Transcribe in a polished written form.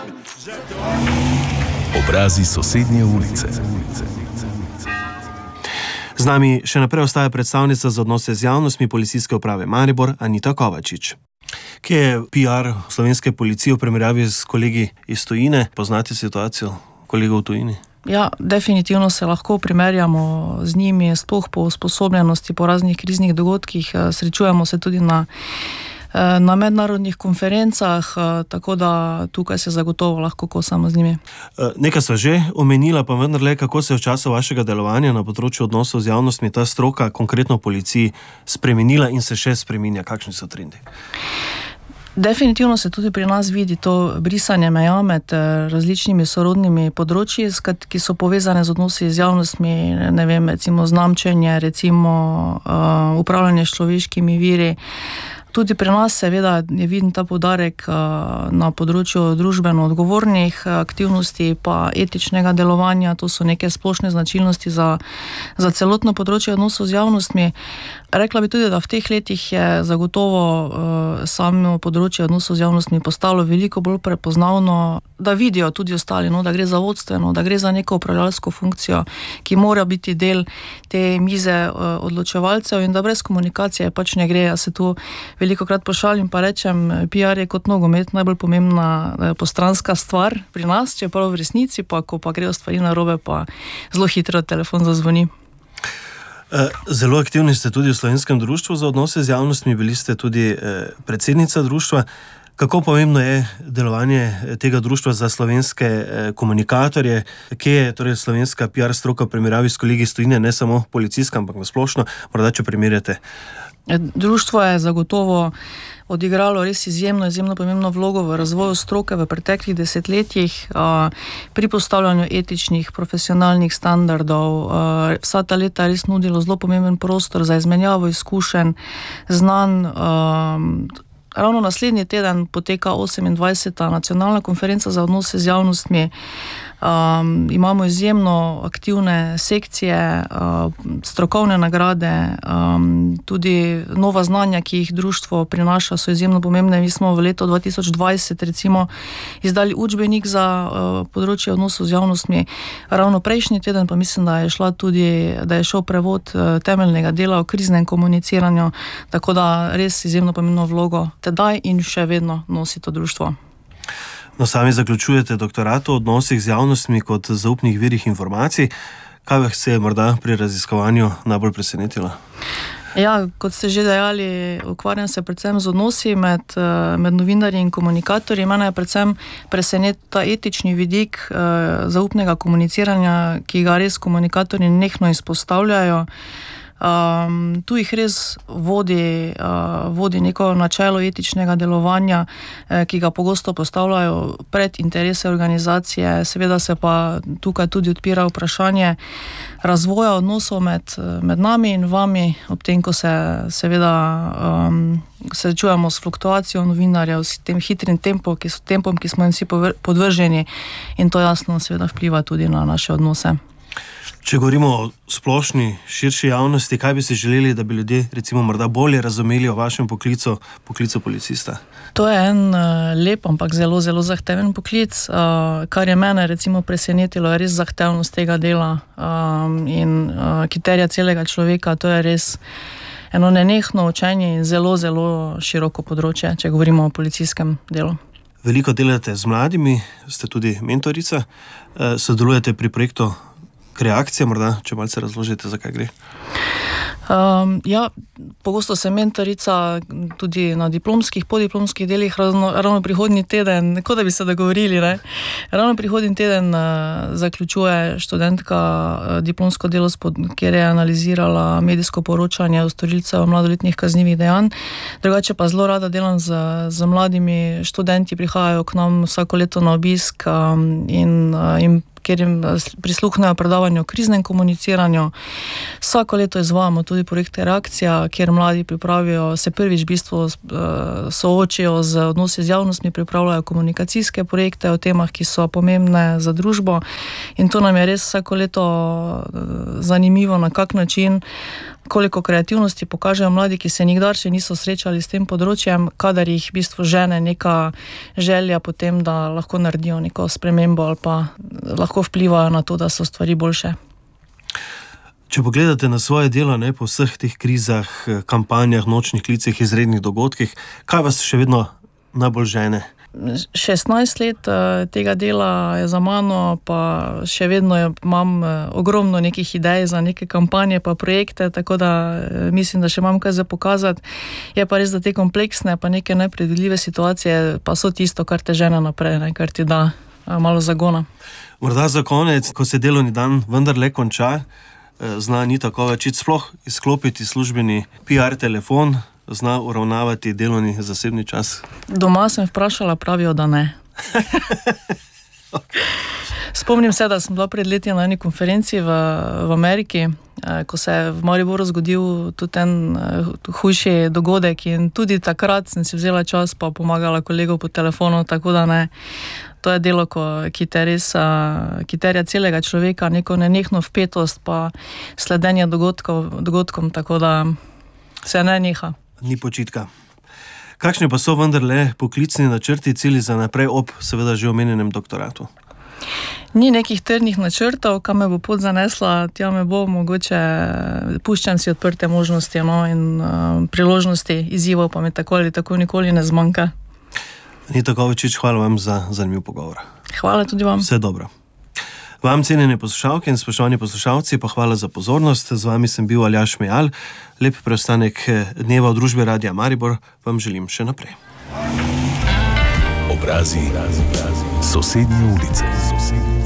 Obrazi sosednje ulice. Z nami še naprej ostaja predstavnica za odnose z javnostmi Policijske uprave Maribor, Anita Kovačič. Kje je PR slovenske policije v primerjavi s kolegi iz tujine? Poznate situacijo kolegov v tujini? Ja, definitivno se lahko primerjamo z njimi, sploh po usposobljenosti, po raznih kriznih dogodkih. Srečujemo se tudi na mednarodnih konferencah, tako da tukaj se zagotovo lahko kosamo z njimi. Nekaj sva že omenila, pa vendarle, kako se je v času vašega delovanja na področju odnosov z javnostmi ta stroka, konkretno v policiji, spremenila in se še spreminja? Kakšni so trendi? Definitivno se tudi pri nas vidi to brisanje meja med različnimi sorodnimi področji, ki so povezane z odnosi z javnostmi, ne vem, recimo znamčenje, recimo upravljanje s človeškimi viri. Tudi pri nas seveda je viden ta poudarek na področju družbeno odgovornih aktivnosti pa etičnega delovanja. To so neke splošne značilnosti za celotno področje odnosov z javnostmi. Rekla bi tudi, da v teh letih je zagotovo samo področje odnosov z javnostmi postalo veliko bolj prepoznavno, da vidijo tudi ostali, da gre za vodstveno, da gre za neko upravljalsko funkcijo, ki mora biti del te mize odločevalcev in da brez komunikacije pač ne gre. Jaz se tu velikokrat pošalim pa rečem, PR je kot nogomet najbolj pomembna postranska stvar pri nas, čeprav v resnici pa, ko pa grejo stvari narobe, pa zelo hitro telefon zazvoni. Zelo aktivni ste tudi v Slovenskem društvu za odnose z javnostmi, bili ste tudi predsednica društva. Kako pomembno je delovanje tega društva za slovenske komunikatorje? Kje je torej slovenska PR stroka v primerjavi s kolegi iz tujine, ne samo policijska, ampak na splošno, morda če primerjate? Društvo je zagotovo odigralo res izjemno pomembno vlogo v razvoju stroke v preteklih desetletjih, pri postavljanju etičnih, profesionalnih standardov. Vsa ta leta je res nudilo zelo pomemben prostor za izmenjavo izkušenj, znanj. Ravno naslednji teden poteka 28. nacionalna konferenca za odnose z javnostmi. Imamo izjemno aktivne sekcije, strokovne nagrade, tudi nova znanja, ki jih društvo prinaša, so izjemno pomembne. Mi smo v letu 2020 recimo izdali učbenik za področje odnosov z javnostmi. Ravno prejšnji teden pa mislim, da je šel prevod temeljnega dela o kriznem komuniciranju, tako da res izjemno pomembno vlogo tedaj in še vedno nosi to društvo. No, sami zaključujete doktorat o odnosih z javnostmi kot zaupnih virih informacij. Kaj vas je morda pri raziskovanju najbolj presenetilo? Ja, kot ste že dejali, ukvarjam se predvsem z odnosi med novinarji in komunikatorji. Mene je predvsem presenetil ta etični vidik zaupnega komuniciranja, ki ga res komunikatorji nenehno izpostavljajo. Tu jih res vodi neko načelo etičnega delovanja, ki ga pogosto postavljajo pred interese organizacije. Seveda se pa tukaj tudi odpira vprašanje razvoja odnosov med nami in vami, ob tem, ko se seveda srečujemo s fluktuacijo novinarjev, s tem hitrim tempom, ki smo jim vsi podvrženi, in to jasno seveda vpliva tudi na naše odnose. Če govorimo o splošni, širši javnosti, kaj bi si želeli, da bi ljudje recimo morda bolje razumeli o vašem poklicu policista? To je en lep, ampak zelo zahteven poklic. Kar je mene recimo presenetilo, je res zahtevnost tega dela in ki terja celega človeka. To je res eno nenehno učenje in zelo široko področje, če govorimo o policijskem delu. Veliko delate z mladimi, ste tudi mentorica, sodelujete pri projektu Reakcija, morda, če malce razložite, zakaj gre. Ja, pogosto sem mentorica tudi na diplomskih, podiplomskih delih, ravno prihodnji teden, kot da bi se dogovorili, ne? Ravno prihodnji teden zaključuje študentka diplomsko delo, kjer je analizirala medijsko poročanje o storilcev mladoletnih kaznivih dejanj. Drugače pa zelo rada delam z mladimi študenti, prihajajo k nam vsako leto na obisk in kjer jim prisluhnejo predavanju o kriznem komuniciranju. Vsako leto izvajamo tudi projekt Reakcija, kjer mladi se prvič v bistvu soočijo z odnosi z javnostmi, pripravljajo komunikacijske projekte o temah, ki so pomembne za družbo, in to nam je res vsako leto zanimivo, na kak način koliko kreativnosti pokažejo mladi, ki se nikdar še niso srečali s tem področjem, kadar jih v bistvu žene neka želja potem, da lahko naredijo neko spremembo ali pa lahko vplivajo na to, da so stvari boljše. Če pogledate na svoje delo, po vseh teh krizah, kampanjah, nočnih klicih, izrednih dogodkih, kaj vas še vedno najbolj žene? 16 let tega dela je za mano, pa še vedno imam ogromno nekih idej za neke kampanje pa projekte, tako da mislim, da še imam kaj za pokazati. Je pa res, da te kompleksne pa neke nepredvidljive situacije pa so tisto, kar te žene naprej, kar ti da malo zagona. Morda za konec, ko se delovni dan vendarle konča, zna Anita Kovačič sploh izklopiti službeni PR telefon, zna uravnavati delovni zasebni čas? Doma sem vprašala, pravijo, da ne. Spomnim se, da sem bila pred leti na eni konferenci v Ameriki, ko se je v Mariboru zgodil tudi en hujši dogodek in tudi takrat sem si vzela čas pa pomagala kolegov po telefonu, tako da ne. To je delo, ki terja celega človeka, neko nenehno vpetost pa sledenje dogodkom, tako da se ne neha. Ni počitka. Kakšni pa so vendarle poklicni načrti, cilji za naprej ob seveda že omenjenem doktoratu? Ni nekih trdnih načrtov, kam me bo pot zanesla, tja me bo, mogoče puščam si odprte možnosti in priložnosti, izzivov pa mi tako ali tako nikoli ne zmanjka. Anita Kovačič, hvala vam za zanimiv pogovor. Hvala tudi vam. Vse dobro. Vam, cenjene poslušalke in spoštovani poslušalci, pa hvala za pozornost. Z vami sem bil Aljaž Mejal. Lep preostanek dneva v družbi Radia Maribor vam želim še naprej. Obrazi sosednje ulice.